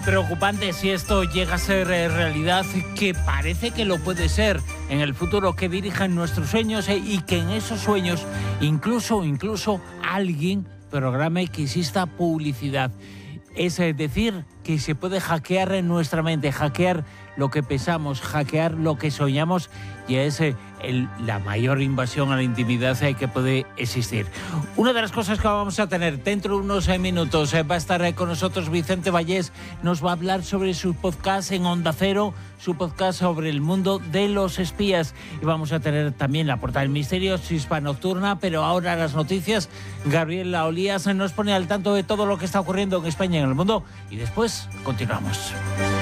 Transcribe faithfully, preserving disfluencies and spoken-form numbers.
Preocupante si esto llega a ser eh, realidad, que parece que lo puede ser en el futuro, que dirijan nuestros sueños eh, y que en esos sueños incluso, incluso alguien programe que exista publicidad. Es decir, que se puede hackear en nuestra mente, hackear lo que pensamos, hackear lo que soñamos, y es eh, el, la mayor invasión a la intimidad eh, que puede existir. Una de las cosas que vamos a tener dentro de unos eh, minutos, eh, va a estar eh, con nosotros Vicente Vallés, nos va a hablar sobre su podcast en Onda Cero, su podcast sobre el mundo de los espías, y vamos a tener también la Portada del Misterio, Chispa Nocturna, pero ahora las noticias. Gabriela Olías nos pone al tanto de todo lo que está ocurriendo en España y en el mundo, y después continuamos.